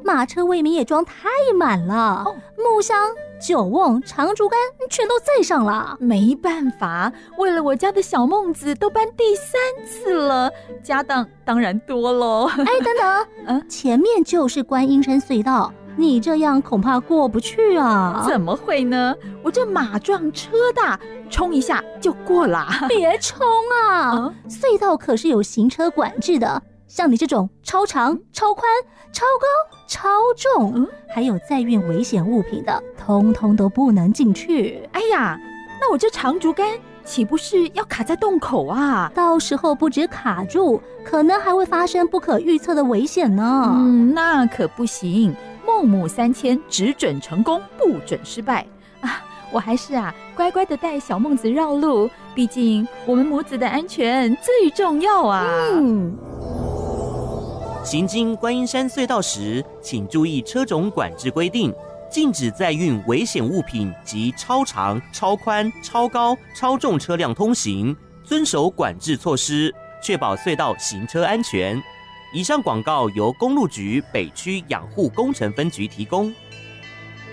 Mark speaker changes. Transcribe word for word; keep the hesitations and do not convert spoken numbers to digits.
Speaker 1: 马车未免也装太满了，哦、木箱、酒瓮、长竹竿全都载上了。
Speaker 2: 没办法，为了我家的小孟子，都搬第三次了，家当当然多喽。
Speaker 1: 哎，等等，嗯，前面就是观音山隧道，你这样恐怕过不去啊。
Speaker 2: 怎么会呢？我这马壮车大，冲一下就过了。
Speaker 1: 别冲啊、嗯、隧道可是有行车管制的，像你这种超长、超宽、超高、超重、嗯、还有载运危险物品的，通通都不能进去。
Speaker 2: 哎呀，那我这长竹竿岂不是要卡在洞口啊？
Speaker 1: 到时候不止卡住，可能还会发生不可预测的危险呢。
Speaker 2: 嗯，那可不行，孟母三迁，只准成功，不准失败啊！我还是啊，乖乖的带小孟子绕路，毕竟我们母子的安全最重要啊。
Speaker 1: 嗯。
Speaker 3: 行经观音山隧道时，请注意车种管制规定，禁止载运危险物品及超长、超宽、超高、超重车辆通行，遵守管制措施，确保隧道行车安全。以上广告由公路局北区养护工程分局提供。